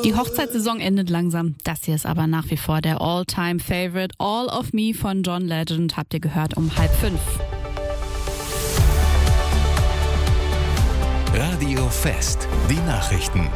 Die Hochzeitssaison endet langsam. Das hier ist aber nach wie vor der All-Time-Favorite All of Me von John Legend. Habt ihr gehört um 4:30. Radio Fest, die Nachrichten.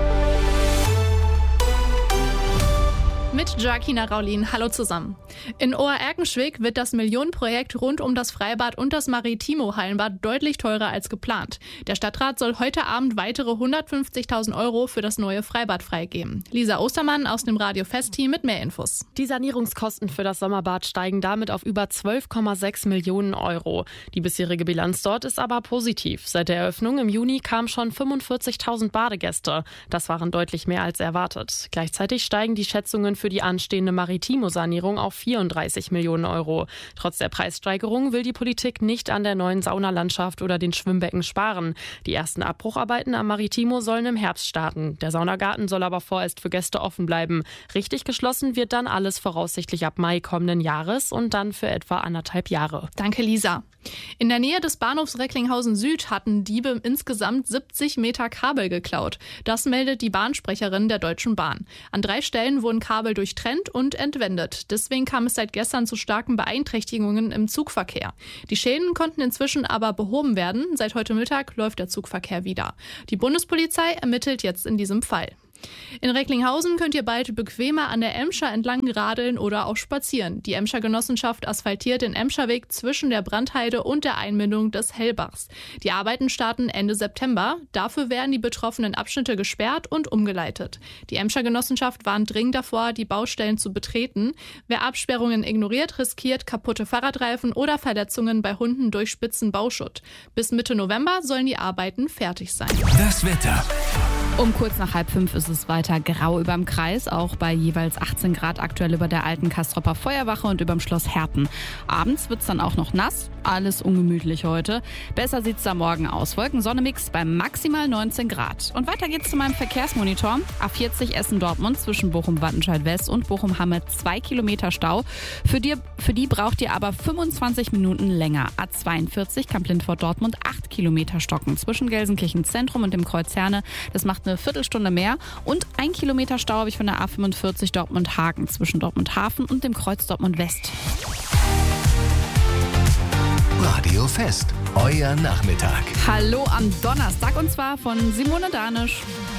Mit Joaquina Raulin. Hallo zusammen. In Ohr-Erkenschwick wird das Millionenprojekt rund um das Freibad und das Maritimo-Hallenbad deutlich teurer als geplant. Der Stadtrat soll heute Abend weitere 150.000 € für das neue Freibad freigeben. Lisa Ostermann aus dem Radio Fest-Team mit mehr Infos. Die Sanierungskosten für das Sommerbad steigen damit auf über 12,6 Millionen €. Die bisherige Bilanz dort ist aber positiv. Seit der Eröffnung im Juni kamen schon 45.000 Badegäste. Das waren deutlich mehr als erwartet. Gleichzeitig steigen die Schätzungen für die anstehende Maritimo-Sanierung auf 34 Millionen €. Trotz der Preissteigerung will die Politik nicht an der neuen Saunalandschaft oder den Schwimmbecken sparen. Die ersten Abbrucharbeiten am Maritimo sollen im Herbst starten. Der Saunagarten soll aber vorerst für Gäste offen bleiben. Richtig geschlossen wird dann alles voraussichtlich ab Mai kommenden Jahres und dann für etwa 1,5 Jahre. Danke, Lisa. In der Nähe des Bahnhofs Recklinghausen Süd hatten Diebe insgesamt 70 Meter Kabel geklaut. Das meldet die Bahnsprecherin der Deutschen Bahn. An 3 Stellen wurden Kabel durchtrennt und entwendet. Deswegen kam es seit gestern zu starken Beeinträchtigungen im Zugverkehr. Die Schäden konnten inzwischen aber behoben werden. Seit heute Mittag läuft der Zugverkehr wieder. Die Bundespolizei ermittelt jetzt in diesem Fall. In Recklinghausen könnt ihr bald bequemer an der Emscher entlang radeln oder auch spazieren. Die Emscher Genossenschaft asphaltiert den Emscherweg zwischen der Brandheide und der Einmündung des Hellbachs. Die Arbeiten starten Ende September. Dafür werden die betroffenen Abschnitte gesperrt und umgeleitet. Die Emscher Genossenschaft warnt dringend davor, die Baustellen zu betreten. Wer Absperrungen ignoriert, riskiert kaputte Fahrradreifen oder Verletzungen bei Hunden durch spitzen Bauschutt. Bis Mitte November sollen die Arbeiten fertig sein. Das Wetter. Um kurz nach 4:30 ist es weiter grau überm Kreis, auch bei jeweils 18 Grad aktuell über der alten Castropper Feuerwache und überm Schloss Herten. Abends wird's dann auch noch nass, alles ungemütlich heute. Besser sieht's da morgen aus. Wolken-Sonne-Mix bei maximal 19 Grad. Und weiter geht's zu meinem Verkehrsmonitor. A40 Essen-Dortmund zwischen Bochum-Wattenscheid-West und Bochum-Hamme 2 Kilometer Stau. Für die braucht ihr aber 25 Minuten länger. A42 Kamp-Lindfort-Dortmund 8 Kilometer Stocken zwischen Gelsenkirchen-Zentrum und dem Kreuz Herne. Das macht eine Viertelstunde mehr. Und 1 Kilometer Stau habe ich von der A45 Dortmund-Hagen zwischen Dortmund-Hafen und dem Kreuz Dortmund-West. Radio Fest, euer Nachmittag. Hallo am Donnerstag und zwar von Simone Danisch.